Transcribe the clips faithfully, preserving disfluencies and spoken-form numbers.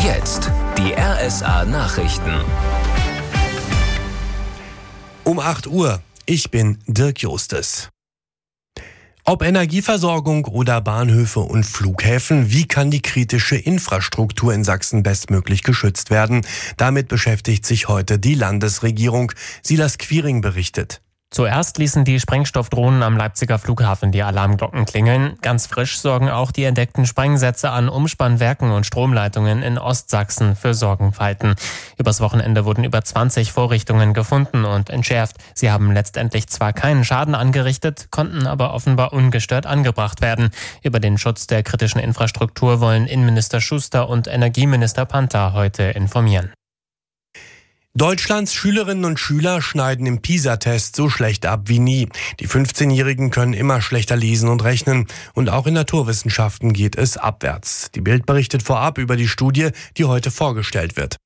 Jetzt die R S A-Nachrichten. Um acht Uhr. Ich bin Dirk Justes. Ob Energieversorgung oder Bahnhöfe und Flughäfen, wie kann die kritische Infrastruktur in Sachsen bestmöglich geschützt werden? Damit beschäftigt sich heute die Landesregierung. Silas Quiring berichtet. Zuerst ließen die Sprengstoffdrohnen am Leipziger Flughafen die Alarmglocken klingeln. Ganz frisch sorgen auch die entdeckten Sprengsätze an Umspannwerken und Stromleitungen in Ostsachsen für Sorgenfalten. Übers Wochenende wurden über zwanzig Vorrichtungen gefunden und entschärft. Sie haben letztendlich zwar keinen Schaden angerichtet, konnten aber offenbar ungestört angebracht werden. Über den Schutz der kritischen Infrastruktur wollen Innenminister Schuster und Energieminister Panther heute informieren. Deutschlands Schülerinnen und Schüler schneiden im PISA-Test so schlecht ab wie nie. Die fünfzehnjährigen können immer schlechter lesen und rechnen. Und auch in Naturwissenschaften geht es abwärts. Die Bild berichtet vorab über die Studie, die heute vorgestellt wird.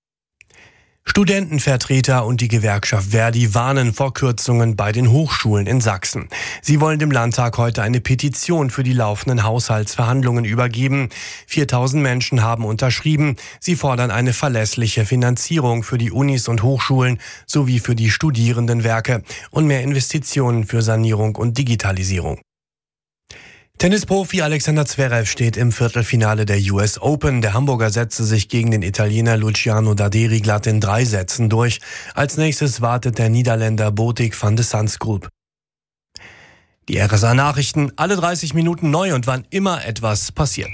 Studentenvertreter und die Gewerkschaft Verdi warnen vor Kürzungen bei den Hochschulen in Sachsen. Sie wollen dem Landtag heute eine Petition für die laufenden Haushaltsverhandlungen übergeben. viertausend Menschen haben unterschrieben. Sie fordern eine verlässliche Finanzierung für die Unis und Hochschulen sowie für die Studierendenwerke und mehr Investitionen für Sanierung und Digitalisierung. Tennisprofi Alexander Zverev steht im Viertelfinale der U S Open. Der Hamburger setzte sich gegen den Italiener Luciano Daderi glatt in drei Sätzen durch. Als nächstes wartet der Niederländer Botic van de Sandsgroep. Die R S A-Nachrichten, alle dreißig Minuten neu und wann immer etwas passiert.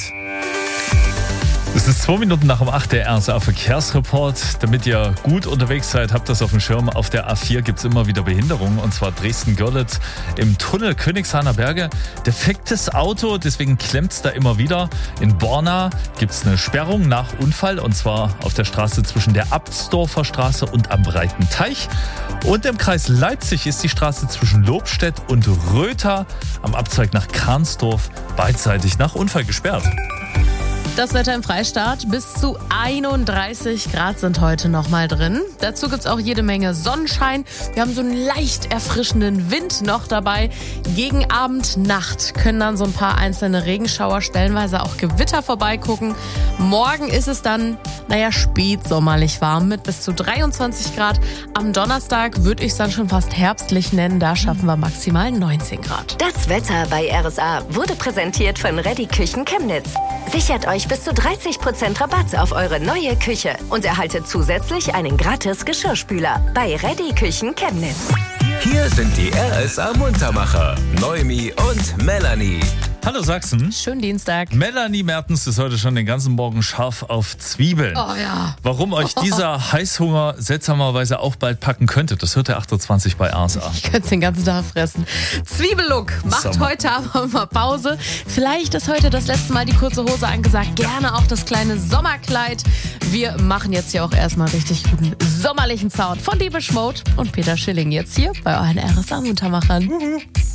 Es ist zwei Minuten nach um acht, der R S A-Verkehrsreport. Damit ihr gut unterwegs seid, habt das auf dem Schirm. Auf der A vier gibt es immer wieder Behinderungen, und zwar Dresden-Görlitz im Tunnel Königshahner Berge. Defektes Auto, deswegen klemmt es da immer wieder. In Borna gibt es eine Sperrung nach Unfall, und zwar auf der Straße zwischen der Abtsdorfer Straße und am Breiten Teich. Und im Kreis Leipzig ist die Straße zwischen Lobstedt und Rötha am Abzweig nach Karnsdorf beidseitig nach Unfall gesperrt. Das Wetter im Freistaat, bis zu einunddreißig Grad sind heute noch mal drin. Dazu gibt's auch jede Menge Sonnenschein. Wir haben so einen leicht erfrischenden Wind noch dabei. Gegen Abend, Nacht können dann so ein paar einzelne Regenschauer, stellenweise auch Gewitter vorbeigucken. Morgen ist es dann, naja, spätsommerlich warm mit bis zu dreiundzwanzig Grad. Am Donnerstag würde ich es dann schon fast herbstlich nennen. Da schaffen wir maximal neunzehn Grad. Das Wetter bei R S A wurde präsentiert von Ready Küchen Chemnitz. Sichert euch bis zu dreißig Prozent Rabatt auf eure neue Küche und erhaltet zusätzlich einen gratis Geschirrspüler bei Ready Küchen Chemnitz. Hier sind die R S A-Muntermacher, Noemi und Melanie. Hallo Sachsen. Schönen Dienstag. Melanie Mertens ist heute schon den ganzen Morgen scharf auf Zwiebeln. Oh ja. Warum euch dieser Heißhunger seltsamerweise auch bald packen könnte, das hört der acht Uhr zwanzig bei R S A. Ich könnte es den ganzen Tag fressen. Zwiebellook macht Sommer. heute aber mal Pause. Vielleicht ist heute das letzte Mal die kurze Hose angesagt. Gerne auch das kleine Sommerkleid. Wir machen jetzt hier auch erstmal richtig guten sommerlichen Sound von Depeche Mode und Peter Schilling jetzt hier bei euren R S A-Muntermachern.